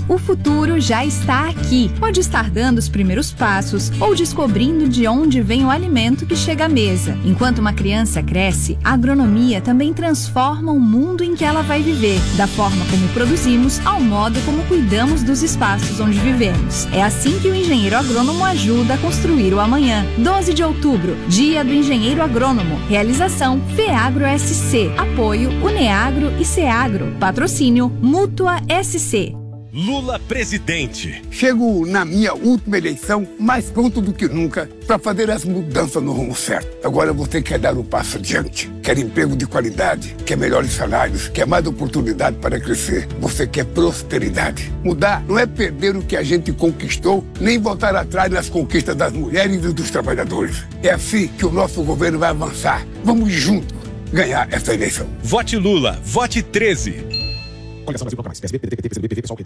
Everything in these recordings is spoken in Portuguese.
O futuro já está aqui. Pode estar dando os primeiros passos ou descobrindo de onde vem o alimento que chega à mesa. Enquanto uma criança cresce, a agronomia também transforma o mundo em que ela vai viver, da forma como produzimos ao modo como cuidamos dos espaços onde vivemos. É assim que o engenheiro agrônomo ajuda a construir o amanhã. 12 de outubro, Dia do Engenheiro Agrônomo. Realização FEAGRO SC. Apoio UNEAGRO e SEAGRO. Patrocínio Mútua SC. Lula presidente. Chego na minha última eleição mais pronto do que nunca para fazer as mudanças no rumo certo. Agora você quer dar um passo adiante, quer emprego de qualidade, quer melhores salários, quer mais oportunidade para crescer. Você quer prosperidade. Mudar não é perder o que a gente conquistou, nem voltar atrás nas conquistas das mulheres e dos trabalhadores. É assim que o nosso governo vai avançar. Vamos juntos ganhar essa eleição. Vote Lula, vote 13. Coligação Brasil Proclamais. PSB, PDT, PCdoB, PV, PSOL, PD.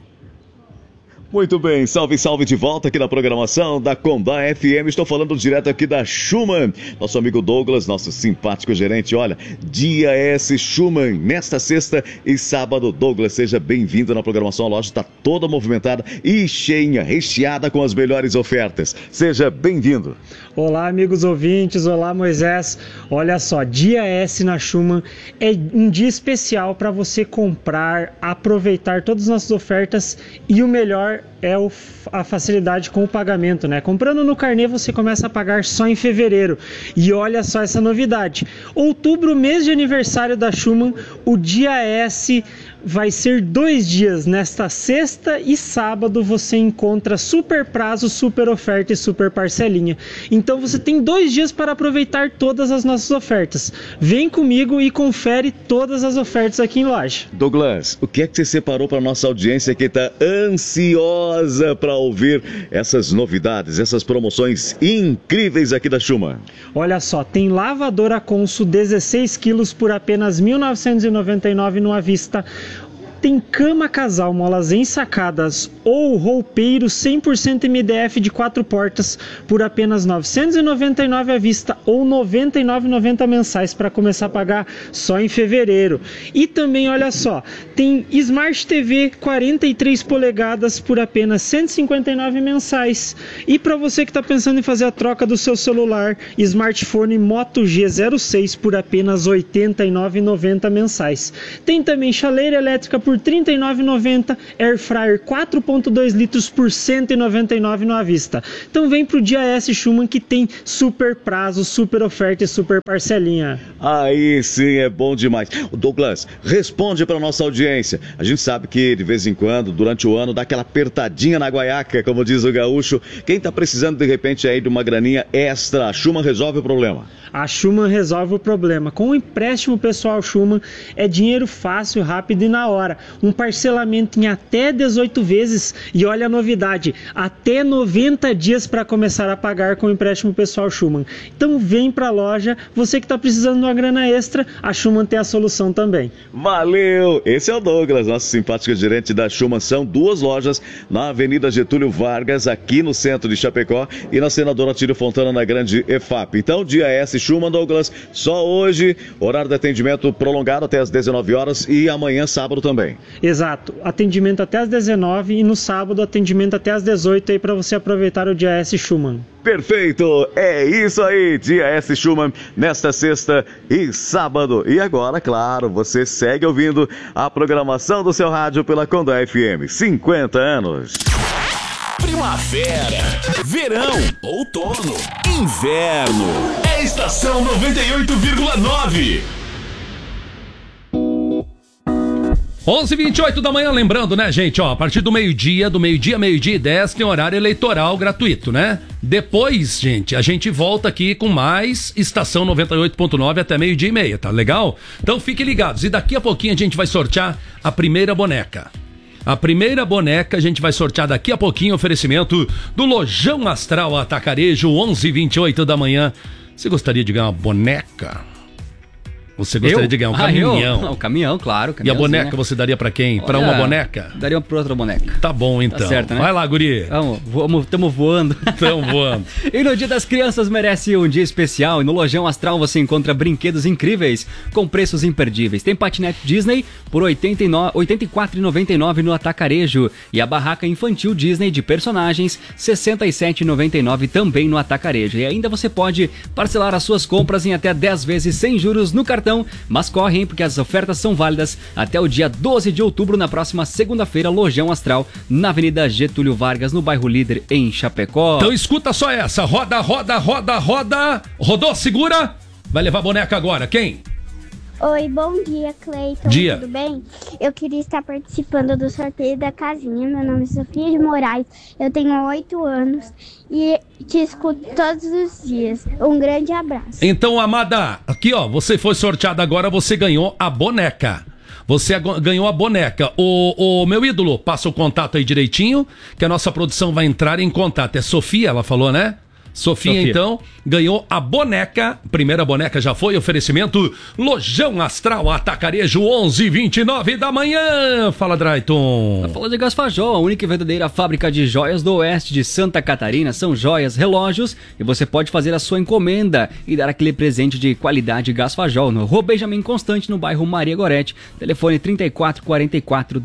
Muito bem, salve, salve de volta aqui na programação da Condá FM. Estou falando direto aqui da Schumann. Nosso amigo Douglas, nosso simpático gerente. Olha, Dia S Schumann, nesta sexta e sábado. Douglas, seja bem-vindo na programação. A loja está toda movimentada e cheia, recheada com as melhores ofertas. Seja bem-vindo. Olá, amigos ouvintes. Olá, Moisés. Olha só, Dia S na Schumann é um dia especial para você comprar, aproveitar todas as nossas ofertas e o melhor é a facilidade com o pagamento, né? Comprando no carnê você começa a pagar só em fevereiro. E olha só essa novidade. Outubro, mês de aniversário da Schumann, o Dia S vai ser 2 dias. Nesta sexta e sábado você encontra super prazo, super oferta e super parcelinha. Então você tem 2 dias para aproveitar todas as nossas ofertas. Vem comigo e confere todas as ofertas aqui em loja. Douglas, o que é que você separou para nossa audiência que está ansiosa para ouvir essas novidades, essas promoções incríveis aqui da Schumann? Olha só, tem lavadora Consul 16 quilos por apenas R$ 1.999 no à vista. Tem cama casal, molas ensacadas ou roupeiro 100% MDF de 4 portas por apenas R$ 999 à vista ou R$ 99,90 mensais para começar a pagar só em fevereiro. E também, olha só, tem Smart TV 43 polegadas por apenas R$ 159 mensais. E para você que está pensando em fazer a troca do seu celular, smartphone Moto G06 por apenas R$ 89,90 mensais. Tem também chaleira elétrica por R$ 39,90, Air Fryer 4.2 litros por R$ 199 no à vista. Então vem pro Dia S Schumann que tem super prazo, super oferta e super parcelinha. Aí sim, é bom demais. O Douglas, responde para nossa audiência. A gente sabe que de vez em quando, durante o ano, dá aquela apertadinha na guaiaca, como diz o gaúcho. Quem tá precisando de repente aí de uma graninha extra, a Schumann resolve o problema. A Schumann resolve o problema. Com o empréstimo pessoal Schumann, é dinheiro fácil, rápido e na hora. Um parcelamento em até 18 vezes e olha a novidade, até 90 dias para começar a pagar com o empréstimo pessoal Schumann. Então vem para a loja, você que está precisando de uma grana extra, a Schumann tem a solução também. Valeu! Esse é o Douglas, nosso simpático gerente da Schumann. São 2 lojas na Avenida Getúlio Vargas, aqui no centro de Chapecó, e na Senador Atílio Fontana, na Grande EFAP. Então, Dia S Schumann, Douglas, só hoje, horário de atendimento prolongado até as 19 horas e amanhã, sábado também. Exato, atendimento até as 19 e no sábado atendimento até as 18 aí para você aproveitar o Dia S Schumann. Perfeito, é isso aí, Dia S Schumann nesta sexta e sábado. E agora, claro, você segue ouvindo a programação do seu rádio pela Condá FM, 50 anos. Primavera, verão, outono, inverno. É estação 98,9. 11h28 da manhã, lembrando, né, gente, ó, a partir do meio-dia e 10, tem horário eleitoral gratuito, né? Depois, gente, a gente volta aqui com mais estação 98.9 até meio-dia e meia, tá legal? Então fiquem ligados, e daqui a pouquinho a gente vai sortear a primeira boneca. A primeira boneca a gente vai sortear daqui a pouquinho, oferecimento do Lojão Astral Atacarejo, 11h28 da manhã. Você gostaria de ganhar uma boneca? Você gostaria de ganhar um caminhão? O caminhão, claro. E a boneca você daria pra quem? Pra uma boneca? Daria pra outra boneca. Tá bom, então. Tá certo, né? Vai lá, guri. Tamo voando. Tamo voando. E no Dia das Crianças merece um dia especial. E no Lojão Astral você encontra brinquedos incríveis com preços imperdíveis. Tem patinete Disney por R$ 84,99 no Atacarejo. E a barraca infantil Disney de personagens, R$ 67,99 também no Atacarejo. E ainda você pode parcelar as suas compras em até 10 vezes sem juros no cartão. Mas corre, hein, porque as ofertas são válidas até o dia 12 de outubro, na próxima segunda-feira, Lojão Astral, na Avenida Getúlio Vargas, no bairro Líder, em Chapecó. Então escuta só essa. Roda, roda, roda, roda. Rodou, segura. Vai levar a boneca agora. Quem? Oi, bom dia, Cleiton. Dia. Tudo bem? Eu queria estar participando do sorteio da casinha. Meu nome é Sofia de Moraes. Eu tenho 8 anos e te escuto todos os dias. Um grande abraço. Então, amada, aqui ó, você foi sorteada agora, você ganhou a boneca. Você ganhou a boneca. O meu ídolo, passa o contato aí direitinho, que a nossa produção vai entrar em contato. É Sofia, ela falou, né? Sofia, então, ganhou a boneca. Primeira boneca já foi. Oferecimento Lojão Astral Atacarejo, 11h29 da manhã. Fala, Drayton. Fala de Gasfajó, a única e verdadeira fábrica de joias do oeste de Santa Catarina. São joias, relógios, e você pode fazer a sua encomenda e dar aquele presente de qualidade Gasfajó no Rua Benjamin Constante, no bairro Maria Gorete. Telefone 3444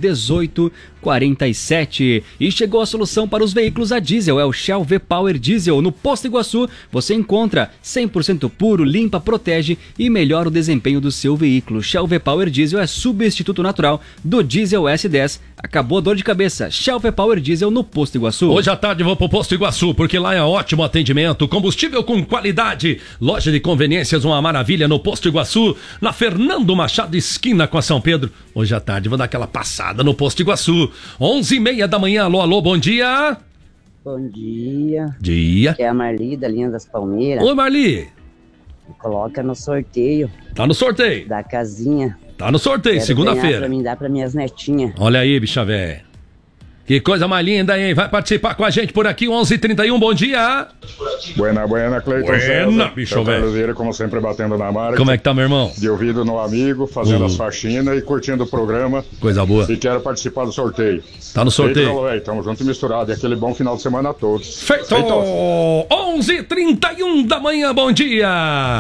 1847. E chegou a solução para os veículos a diesel. É o Shell V-Power Diesel. No Posto Iguaçu, você encontra 100% puro, limpa, protege e melhora o desempenho do seu veículo. Shell V-Power Diesel é substituto natural do diesel S10. Acabou a dor de cabeça. Shell V-Power Diesel no Posto Iguaçu. Hoje à tarde vou pro Posto Iguaçu, porque lá é ótimo atendimento, combustível com qualidade. Loja de conveniências, uma maravilha no Posto Iguaçu, na Fernando Machado, esquina com a São Pedro. Hoje à tarde vou dar aquela passada no Posto Iguaçu. 11h30 da manhã, alô, alô, bom dia. Bom dia. Dia. Que é a Marli, da Linha das Palmeiras. Oi, Marli. Coloca no sorteio. Tá no sorteio. Da casinha. Tá no sorteio, segunda-feira. Pra mim, dar pra minhas netinhas. Olha aí, bicha véia. Que coisa mais linda, hein? Vai participar com a gente por aqui, 11h31, bom dia. Buena, Cleiton. Buena, bicho velho. Como sempre, batendo na marca. Como é que tá, meu irmão? De ouvido no amigo, fazendo as faxinas e curtindo o programa. Coisa boa. E quero participar do sorteio. Tá no sorteio. Feito, véio, tamo junto e misturado. E aquele bom final de semana a todos. Feito! 11h31 da manhã, bom dia.